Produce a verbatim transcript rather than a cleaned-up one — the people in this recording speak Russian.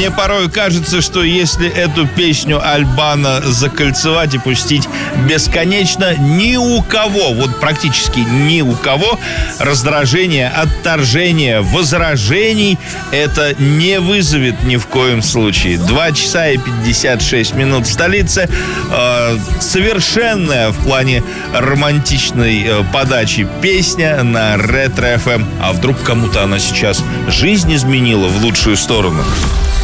Мне порой кажется, что если эту песню Албана закольцевать и пустить бесконечно, ни у кого, вот практически ни у кого раздражения, отторжения, возражений это не вызовет ни в коем случае. Два часа и пятьдесят шесть минут в столице. Э, совершенная в плане романтичной э, подачи песня на Ретро эф эм. А вдруг кому-то она сейчас жизнь изменила в лучшую сторону?